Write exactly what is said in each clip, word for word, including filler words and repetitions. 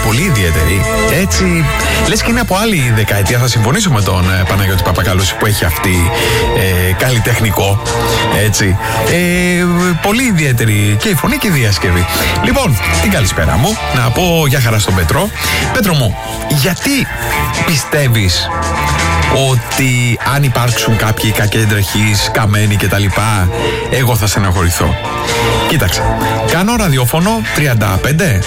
πολύ ιδιαίτερη. Έτσι, λες και είναι από άλλη δεκαετία. Θα συμφωνήσω με τον ε, Παναγιώτη Παπακαλούση που έχει αυτή ε, καλλιτεχνικό. Έτσι. Ε, πολύ ιδιαίτερη και η φωνή και η διασκευή. Λοιπόν, την καλησπέρα μου. Να πω για χαρά στον Πέτρο. Πέτρο μου, γιατί πιστεύεις ότι αν υπάρξουν κάποιοι κακέντρεχείς, καμένοι κτλ, εγώ θα στεναχωρηθώ? Κοίταξε, κάνω ραδιόφωνο τριάντα πέντε.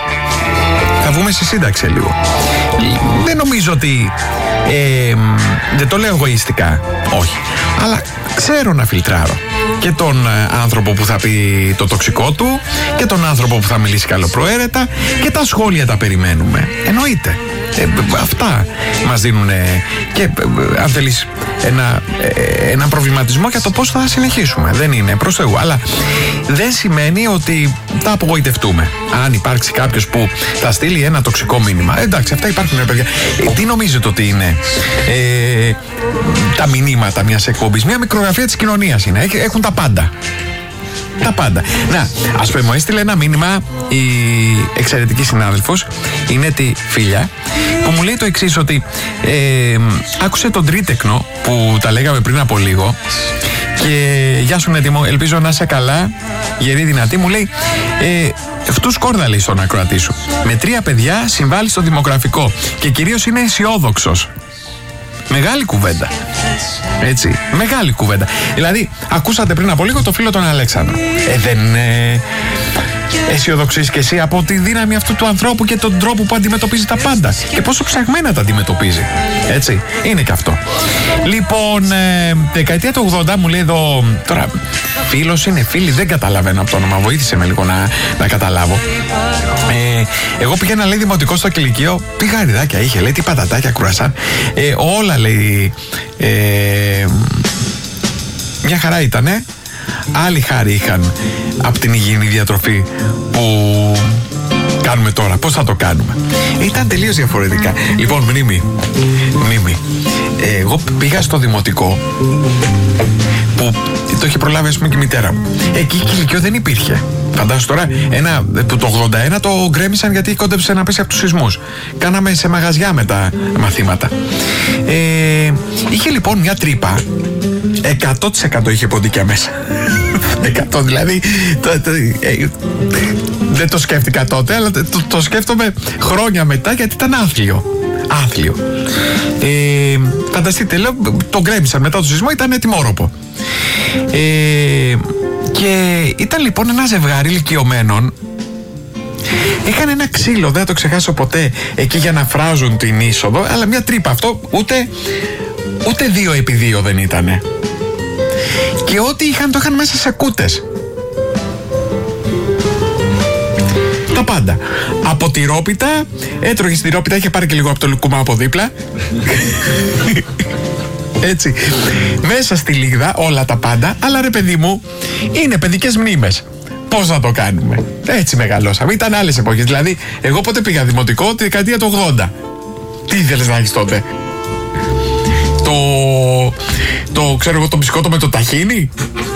Θα βγούμε στη σύνταξη λίγο. Δεν νομίζω ότι ε, δεν το λέω εγωιστικά, όχι, αλλά ξέρω να φιλτράρω και τον ε, άνθρωπο που θα πει το τοξικό του και τον άνθρωπο που θα μιλήσει καλοπροαίρετα, και τα σχόλια τα περιμένουμε. Εννοείται. Ε, αυτά μας δίνουν ε, και ε, αν θέλεις ένα, ε, ένα προβληματισμό για το πώς θα συνεχίσουμε. Δεν είναι προς Θεού, αλλά δεν σημαίνει ότι θα απογοητευτούμε αν υπάρξει κάποιος που θα στείλει ένα τοξικό μήνυμα. Ε, εντάξει, αυτά υπάρχουν, ρε παιδιά. Ε, τι νομίζετε ότι είναι ε, τα μηνύματα μιας εκπομπής? Μια μικρογραφία της κοινωνίας είναι. Έχουν τα πάντα. Τα πάντα. Να, ας πούμε, μου έστειλε ένα μήνυμα η εξαιρετική συνάδελφος, είναι τη Φίλια, που μου λέει το εξής, ότι ε, άκουσε τον Τρίτεκνο που τα λέγαμε πριν από λίγο και γεια σου Νέτιμο, ελπίζω να είσαι καλά, γερή δυνατή. Μου λέει ε, φτού σκόρδα, λέει, στον ακροατή σου. Με τρία παιδιά συμβάλλει στο δημογραφικό και κυρίως είναι αισιόδοξος. Μεγάλη κουβέντα. Έτσι, μεγάλη κουβέντα. Δηλαδή, ακούσατε πριν από λίγο το φίλο τον Αλέξανδρο. Ε, δεν ε, αισιοδοξείς και εσύ από τη δύναμη αυτού του ανθρώπου και τον τρόπο που αντιμετωπίζει τα πάντα και πόσο ψαγμένα τα αντιμετωπίζει? Έτσι, είναι και αυτό. Λοιπόν, ε, δεκαετία του ογδόντα, μου λέει εδώ, τώρα φίλος είναι, φίλη, δεν καταλαβαίνω από το όνομα, βοήθησε με λίγο να, να καταλάβω. Ε, εγώ πήγαινα, λέει, δημοτικό στο κηλικείο, τι γαριδάκια είχε, λέει, τι πατατάκια, κρουασάν, ε, όλα, λέει, ε, μια χαρά ήτανε. Άλλη χάρη είχαν από την υγιεινή διατροφή που κάνουμε τώρα. Πώς θα το κάνουμε? Ήταν τελείως διαφορετικά. Λοιπόν, μνήμη. Μνήμη. Ε, εγώ πήγα στο δημοτικό που το είχε προλάβει, ας πούμε, και η μητέρα μου. Εκεί κηλικείο δεν υπήρχε. Φαντάσου τώρα, ένα, που το ογδόντα ένα το γκρέμισαν γιατί κόντεψε να πέσει από τους σεισμούς. Κάναμε σε μαγαζιά με τα μαθήματα. Ε, είχε λοιπόν μια τρύπα. εκατό τοις εκατό είχε ποντίκια μέσα. εκατό δηλαδή. Το, το, ε, δεν το σκέφτηκα τότε, αλλά το, το σκέφτομαι χρόνια μετά, γιατί ήταν άθλιο. Άθλιο. Ε, φανταστείτε, λέω, το γκρέμισαν μετά το σεισμό, ήταν ετοιμόρροπο. Ε, και ήταν λοιπόν ένα ζευγάρι ηλικιωμένων. Είχαν ένα ξύλο, δεν θα το ξεχάσω ποτέ, εκεί για να φράζουν την είσοδο, αλλά μια τρύπα. Αυτό ούτε, ούτε δύο επί δύο δεν ήτανε. Και ό,τι είχαν το είχαν μέσα σε κούτες. Τα πάντα. Από τυρόπιτα, έτρωγε στην τυρόπιτα, είχε πάρει και λίγο από το λουκούμά από δίπλα. Έτσι. Μέσα στη λίγδα όλα τα πάντα, αλλά ρε παιδί μου, είναι παιδικές μνήμες. Πώς να το κάνουμε? Έτσι μεγαλώσαμε. Ήταν άλλες εποχές. Δηλαδή, εγώ πότε πήγα δημοτικό? Τη δεκαετία του ογδόντα. Τι ήθελες να έχεις τότε? Το, το ξέρω εγώ, το μπισκότο με το ταχίνι?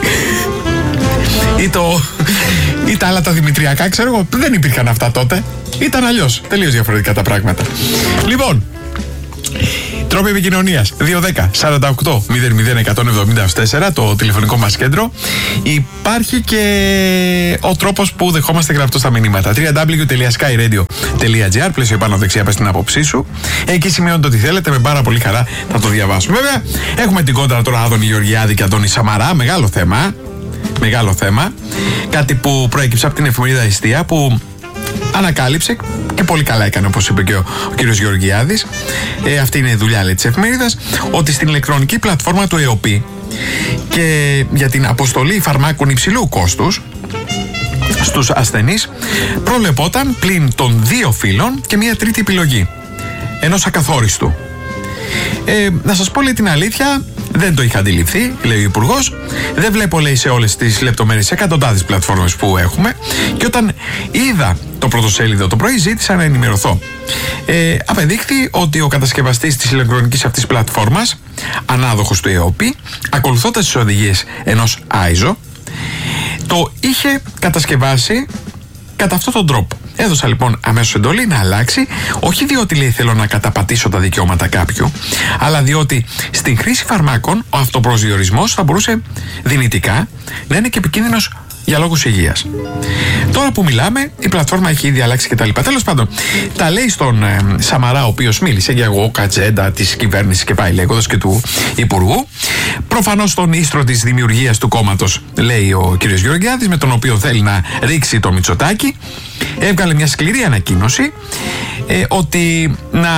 Ή το, ή τα άλλα τα δημητριακά, ξέρω εγώ. Δεν υπήρχαν αυτά τότε. Ήταν αλλιώς. Τελείως διαφορετικά τα πράγματα. Λοιπόν, τρόποι επικοινωνίας δύο ένα μηδέν σαράντα οκτώ μηδέν μηδέν εκατόν εβδομήντα τέσσερα, το τηλεφωνικό μας κέντρο. Υπάρχει και ο τρόπος που δεχόμαστε γραπτό στα μηνύματα. double-u double-u double-u τελεία sky radio τελεία gr, πλαίσιο πάνω δεξιά, πες την άποψή σου. Εκεί σημειώνετε ό,τι θέλετε, με πάρα πολύ χαρά θα το διαβάσουμε. Βέβαια, έχουμε την κόντρα τώρα Άδωνη Γεωργιάδη και Αντώνη Σαμαρά. Μεγάλο θέμα. Μεγάλο θέμα. Κάτι που προέκυψε από την εφημερίδα Ιστία, που ανακάλυψε, και πολύ καλά έκανε, όπως είπε και ο, ο κύριος Γεωργιάδης, ε, αυτή είναι η δουλειά, λέει, της εφημερίδας, ότι στην ηλεκτρονική πλατφόρμα του ΕΟΠΗ και για την αποστολή φαρμάκων υψηλού κόστους στους ασθενείς προβλεπόταν πλην των δύο φύλων και μια τρίτη επιλογή, ενός ακαθόριστου. Ε, να σας πω, λέει, την αλήθεια, δεν το είχα αντιληφθεί, λέει ο Υπουργός. Δεν βλέπω, λέει, σε όλες τις λεπτομέρειες, σε εκατοντάδες πλατφόρμες που έχουμε. Και όταν είδα το πρωτοσέλιδο το πρωί, ζήτησα να ενημερωθώ. Ε, απεδείχθη ότι ο κατασκευαστής της ηλεκτρονικής αυτής πλατφόρμας, ανάδοχος του ΕΟΠΗ, ακολουθώντας τις οδηγίες ενός άιζο, το είχε κατασκευάσει κατά αυτόν τον τρόπο. Έδωσα λοιπόν αμέσως εντολή να αλλάξει, όχι διότι λέει θέλω να καταπατήσω τα δικαιώματα κάποιου, αλλά διότι στην χρήση φαρμάκων ο αυτοπροσδιορισμός θα μπορούσε δυνητικά να είναι και επικίνδυνος για λόγους υγείας. Τώρα που μιλάμε, η πλατφόρμα έχει ήδη αλλάξει κτλ. Τέλος πάντων, τα λέει στον ε, Σαμαρά, ο οποίος μίλησε για εγώ κατζέντα της κυβέρνησης και πάει λέγοντας και του Υπουργού. Προφανώς τον ίστρο της δημιουργίας του κόμματος, λέει ο κ. Γεωργιάδης, με τον οποίο θέλει να ρίξει το Μητσοτάκη. Έβγαλε μια σκληρή ανακοίνωση ε, ότι να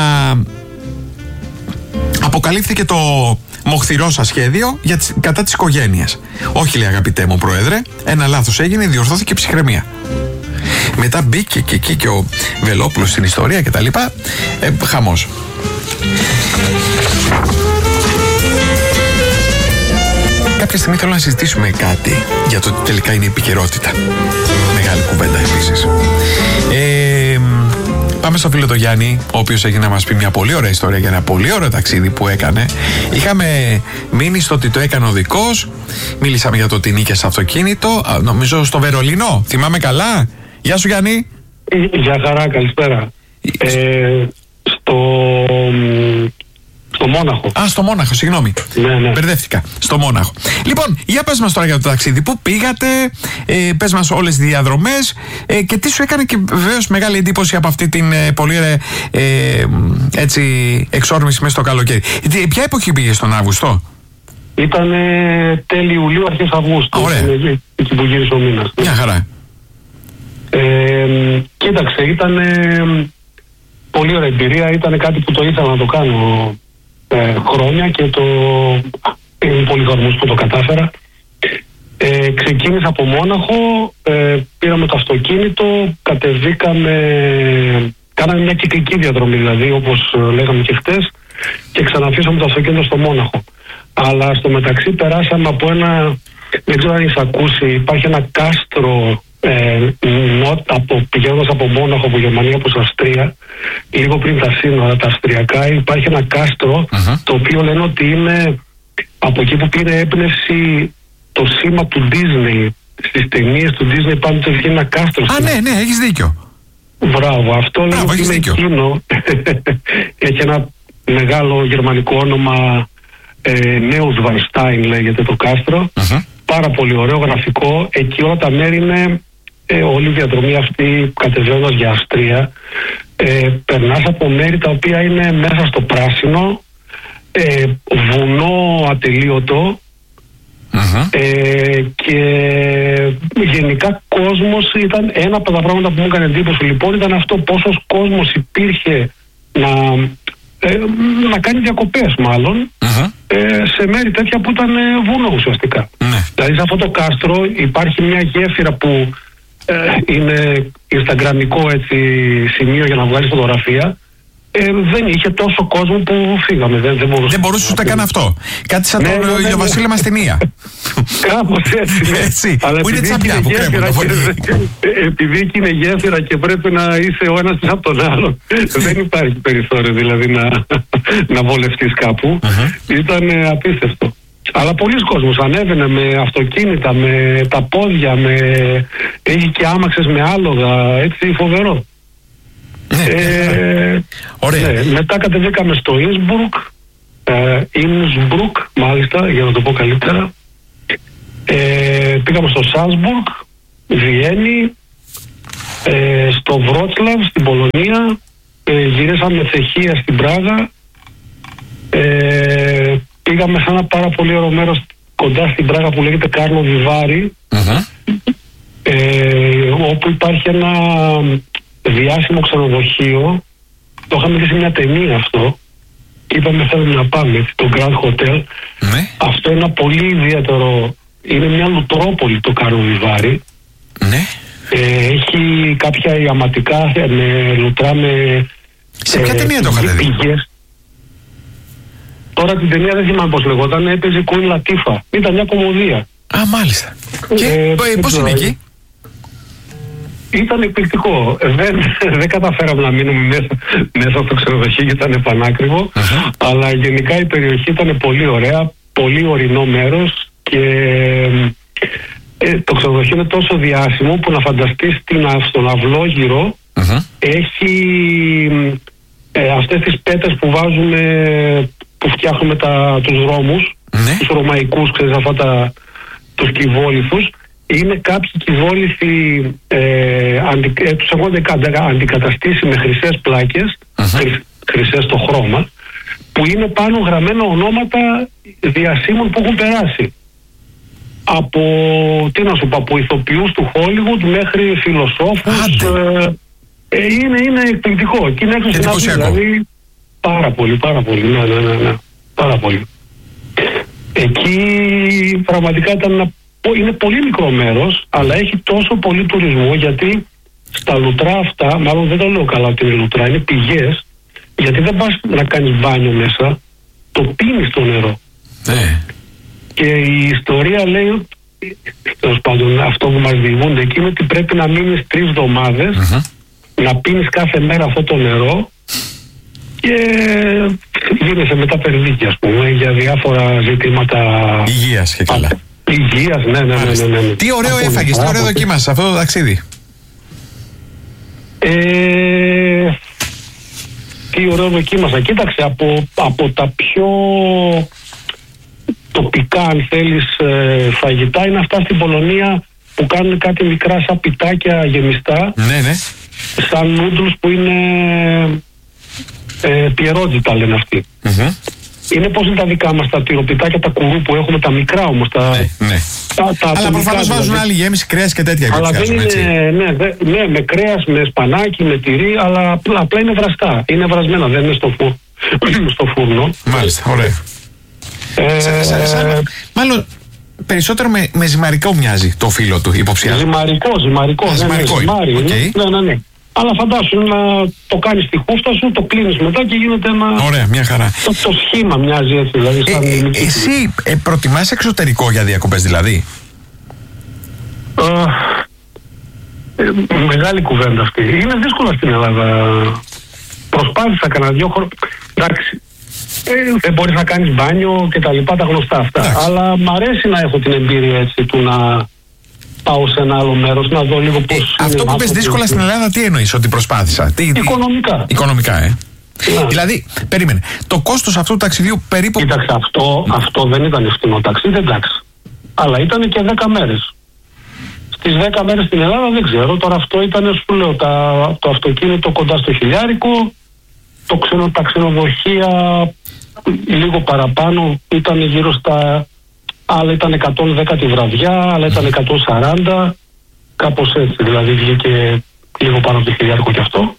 αποκαλύφθηκε το μοχθηρό σας σχέδιο για τις, κατά της οικογένειας. Όχι, λέει, αγαπητέ μου Πρόεδρε, ένα λάθος έγινε, διορθώθηκε ψυχραιμία. Μετά μπήκε και εκεί και ο Βελόπουλος στην ιστορία κτλ. Ε, χαμός. Κάποια στιγμή θέλω να συζητήσουμε κάτι για το ότι τελικά είναι η επικαιρότητα. Μεγάλη κουβέντα επίσης. Ε, Πάμε στο φίλο το Γιάννη, ο οποίος έγινε να μας πει μια πολύ ωραία ιστορία για ένα πολύ ωραίο ταξίδι που έκανε. Είχαμε μείνει στο ότι το έκανε ο δικός. Μίλησαμε για το ότι νίκησε αυτοκίνητο. Νομίζω στο Βερολίνο. Θυμάμαι καλά. Γεια σου, Γιάννη. Γεια χαρά, καλησπέρα. Ε, στο... Στο Μόναχο. Α, στο Μόναχο, συγγνώμη. Ναι, ναι. Μπερδεύτηκα. Στο Μόναχο. Λοιπόν, για πες μας τώρα για το ταξίδι. Πού πήγατε, ε, πες μας όλες τις διαδρομές ε, και τι σου έκανε και βεβαίως μεγάλη εντύπωση από αυτή την ε, πολύ ε, ε, έτσι, εξόρμηση μέσα στο καλοκαίρι. Ε, ποια εποχή πήγες τον Αύγουστο? Ήταν τέλη Ιουλίου, αρχές Αυγούστου. Ωραία. Εκεί που γύρισε ο μήνας. Μια χαρά. Ε, κοίταξε, ήταν πολύ ωραία εμπειρία. Ήταν κάτι που το ήθελα να το κάνω ε, χρόνια και το είμαι πολύ χαρούμενος που το κατάφερα. Ε, ξεκίνησα από Μόναχο, ε, πήραμε το αυτοκίνητο, κατεβήκαμε, κάναμε μια κυκλική διαδρομή δηλαδή, όπως λέγαμε και χτες, και ξαναφήσαμε το αυτοκίνητο στο Μόναχο. Αλλά στο μεταξύ περάσαμε από ένα, δεν ξέρω αν έχεις ακούσει, υπάρχει ένα κάστρο ε, από, πηγαίνοντας από Μόναχο, από Γερμανία προς Αυστρία, λίγο πριν τα σύνορα τα αυστριακά, υπάρχει ένα κάστρο uh-huh. το οποίο λένε ότι είναι από εκεί που πήρε έμπνευση το σήμα του Disney. Στις ταινίες του Disney πάντοτε έχει ένα κάστρο. Α, ναι, ναι, έχεις δίκιο. Μπράβο, αυτό λέει ότι είναι εκείνο. Έχει ένα μεγάλο γερμανικό όνομα, ε, Neuschwanstein λέγεται το κάστρο. Uh-huh. Πάρα πολύ ωραίο, γραφικό. Εκεί όλα τα μέρη είναι, ε, όλη η διαδρομή αυτή κατεβαίνοντας για Αυστρία, ε, περνάς από μέρη τα οποία είναι μέσα στο πράσινο, ε, βουνό ατελείωτο, uh-huh. ε, και γενικά κόσμος. Ήταν ένα από τα πράγματα που μου έκανε εντύπωση λοιπόν, ήταν αυτό, πόσος κόσμος υπήρχε να, ε, να κάνει διακοπές μάλλον, uh-huh. ε, σε μέρη τέτοια που ήταν ε, βουνό ουσιαστικά. Uh-huh. Δηλαδή σε αυτό το κάστρο υπάρχει μια γέφυρα που ε, είναι instagramικό έτσι σημείο για να βγάλει φωτογραφία. Ε, δεν είχε τόσο κόσμο που φύγαμε. Δεν, δεν, δεν μπορούσε ούτε καν αυτό. Κάτι σαν ναι, το ναι, ηλιοβασίλεμα στην Ία. Κάπως έτσι. Ναι. έτσι. Αλλά που είναι τσαπιά που κρέμουν το φωνή. Επειδή εκεί είναι γέφυρα και πρέπει να είσαι ο ένας από τον άλλον, δεν υπάρχει περιθώριο δηλαδή να, να βολευτείς κάπου. Uh-huh. Ήταν απίστευτο. Αλλά πολλοί κόσμος ανέβαινε με αυτοκίνητα, με τα πόδια, με... έχει και άμαξες με άλογα, έτσι φοβερό. Ναι, ε, ωραία. Ναι, μετά κατεβήκαμε στο Ινσμπουργκ, ε, Ινσμπουργκ μάλιστα, για να το πω καλύτερα. Ε, πήγαμε στο Σάλσμπουργκ, Βιέννη, ε, στο Βρότσλαβ στην Πολωνία, ε, γυρίσαμε Τσεχία στην Πράγα, ε, πήγαμε σε ένα πάρα πολύ ωραίο μέρος κοντά στην Πράγα που λέγεται Κάρλοβι Βάρι, uh-huh. ε, όπου υπάρχει ένα διάσημο ξενοδοχείο. Το είχαμε δει σε μια ταινία αυτό. Είπαμε θέλουμε να πάμε, το Grand Hotel. Ναι. Αυτό είναι ένα πολύ ιδιαίτερο. Είναι μια λουτρόπολη το Κάρλοβι Βάρι. Ναι. Ε, έχει κάποια ιαματικά με λουτρά με. Σε ποια ε, ταινία το είχατε δει? Τώρα την ταινία δεν θυμάμαι πώς λεγόταν. Έπαιζε Queen Latifah. Ήταν μια κομμωδία. Α, μάλιστα. Και ε, πώς είναι εκεί? Ήταν εκπληκτικό. Δεν, δεν καταφέραμε να μείνουμε μέσα, μέσα στο ξενοδοχείο γιατί ήταν πανάκριβο. Uh-huh. Αλλά γενικά η περιοχή ήταν πολύ ωραία, πολύ ορεινό μέρος και ε, το ξενοδοχείο είναι τόσο διάσημο που να φανταστείς την, στον αυλόγυρο, Mm-hmm. Έχει ε, αυτές τις πέτρες που βάζουμε, που φτιάχνουμε τα, τους δρόμους, mm-hmm. τους ρωμαϊκούς, ξέρεις, αυτά τα, τους κυβόλιθους. Είναι κάποιοι κυβόλιθοι, ε, αντι, ε, τους έχουν αντικαταστήσει με χρυσές πλάκες, mm-hmm. χρυσ, χρυσές στο χρώμα, που είναι πάνω γραμμένα ονόματα διασύμων που έχουν περάσει. Από, τι να σου πω, από ηθοποιούς του Hollywood μέχρι φιλοσόφους. Ε, ε, είναι, είναι εκπληκτικό. Και είναι έξω στην Αθήνα, δηλαδή πάρα πολύ, πάρα πολύ, ναι, ναι, ναι, ναι, πάρα πολύ. Εκεί πραγματικά ήταν ένα, είναι πολύ μικρό μέρος, αλλά έχει τόσο πολύ τουρισμό, γιατί στα λουτρά αυτά, μάλλον δεν το λέω καλά ότι είναι λουτρά, είναι πηγές, γιατί δεν πας να κάνεις μπάνιο μέσα, το πίνεις το νερό. Ναι. Και η ιστορία λέει, τέλος πάντων, αυτό που μας διηγούνται εκεί είναι ότι πρέπει να μείνεις τρεις εβδομάδες, mm-hmm. να πίνεις κάθε μέρα αυτό το νερό και γίνεσαι μετά περδίκη, ας πούμε, για διάφορα ζητήματα υγείας και καλά. Υγείας, ναι, ναι, ναι, ναι, ναι. Τι ωραίο από έφαγες, τι ωραίο δοκίμασες αυτό το ταξίδι. Ε, τι ωραίο δοκίμασα. Κοίταξε, από, από τα πιο τοπικά, αν θέλεις, ε, φαγητά είναι αυτά στην Πολωνία που κάνουν κάτι μικρά σαν πιτάκια γεμιστά. Ναι, ναι. Σαν νούντλους που είναι ε, πιερότζιτα, λένε αυτοί. Mm-hmm. Είναι πώς είναι τα δικά μας τα τυροπιτάκια, τα κουρού που έχουμε, τα μικρά όμως. Τα, ναι, ναι. Τα, τα αλλά προφανώς βάζουν δηλαδή άλλη γέμιση, κρέας και τέτοια. Αλλά δεν είναι, ναι, δε, ναι, με κρέας, με σπανάκι, με τυρί, αλλά απλά, απλά είναι βραστά. Είναι βρασμένα, δεν είναι στο, φου, στο φούρνο. Μάλιστα, ωραία. Ε, σαν, σαν, σαν, μάλλον περισσότερο με, με ζυμαρικό μοιάζει το φύλλο του, υποψιάζω. Ζυμαρικό, ζυμαρικό. Α, ναι, ζυμαρικό, ναι, ζυμάρι, okay. ναι, ναι, ναι. Αλλά φαντάσου να το κάνεις στη χούφτα σου, το κλείνεις μετά και γίνεται ένα... Ωραία, μια χαρά. Το, το σχήμα μοιάζει έτσι, δηλαδή. Σαν ε, ε, εσύ ε, προτιμάς εξωτερικό για διακοπές, δηλαδή? Uh, ε, μεγάλη κουβέντα αυτή. Είναι δύσκολο στην Ελλάδα. Προσπάθησα κανένα δυο χρόνια. Εντάξει. Ε, δεν μπορείς να κάνεις μπάνιο και τα λοιπά, τα γνωστά αυτά. Εντάξει. Αλλά μ' αρέσει να έχω την εμπειρία έτσι του να πάω σε ένα άλλο μέρος, να δω λίγο πώς... Ε, αυτό που πες δύσκολα στην Ελλάδα, τι εννοείς ότι προσπάθησα? Τι, οικονομικά. Τι... Οικονομικά, ε. Να. Δηλαδή, περίμενε, το κόστος αυτού του ταξιδιού περίπου... Κοίταξε, αυτό, αυτό δεν ήταν φθηνό ταξίδι, εντάξει. Αλλά ήταν και δέκα μέρες. Στις δέκα μέρες στην Ελλάδα δεν ξέρω, τώρα αυτό ήταν, σου λέω, τα, το αυτοκίνητο κοντά στο χιλιάρικο, το ξενο, τα ξενοδοχεία λίγο παραπάνω, ήταν γύρω στα... Άλλα ήταν εκατόν δέκα τη βραδιά, άλλα ήταν εκατόν σαράντα, κάπως έτσι, δηλαδή βγήκε λίγο πάνω από το χιλιάρικο κι αυτό.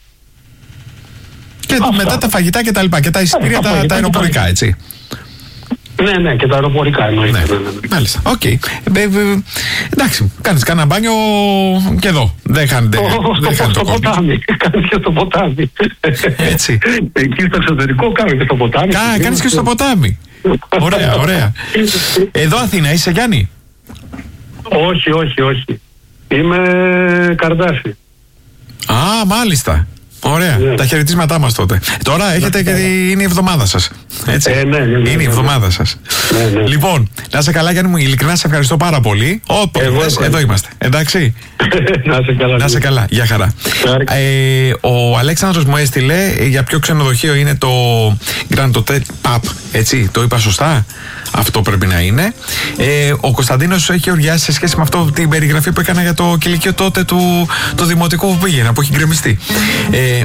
Και αυτά. Μετά τα φαγητά και τα λοιπά, και τα εισιτήρια, τα, τα, τα αεροπορικά, έτσι. Ναι, ναι, και τα αεροπορικά εννοείται. Ναι. Ναι, ναι, ναι. Μάλιστα, οκ. Okay. Ε, ε, ε, εντάξει, κάνεις κανένα μπάνιο και εδώ. Δεν χάνεται το ποτάμι. Κάνεις και στο ποτάμι. Έτσι. Εκεί στο εξωτερικό κάνεις και στο ποτάμι. Κα, κάνεις και στο ποτάμι. Ωραία, ωραία. Εδώ Αθήνα, είσαι Γιάννη? Όχι, όχι, όχι. Είμαι Καρδάση. Α, μάλιστα. Ωραία. Yeah. Τα χαιρετίσματά μας τότε. Τώρα έχετε yeah. και είναι η εβδομάδα σας. Έτσι. Ε, ναι, ναι, ναι, είναι η εβδομάδα σας. Ναι, ναι. Λοιπόν, να είσαι καλά, Γιάννη μου. Ειλικρινά σε ευχαριστώ πάρα πολύ. Ό, εγώ, εδώ, εδώ είμαστε. Εντάξει. Να είσαι καλά. Να είσαι καλά. Γεια χαρά. Ε, ο Αλέξανδρος μου έστειλε για ποιο ξενοδοχείο είναι το Grand Hotel Pub. Έτσι, το είπα σωστά? Αυτό πρέπει να είναι. Ε, ο Κωνσταντίνος έχει οργιάσει σε σχέση με αυτό την περιγραφή που έκανα για το κηλικείο τότε του, του δημοτικού που πήγαινα, που έχει γκρεμιστεί. Ε,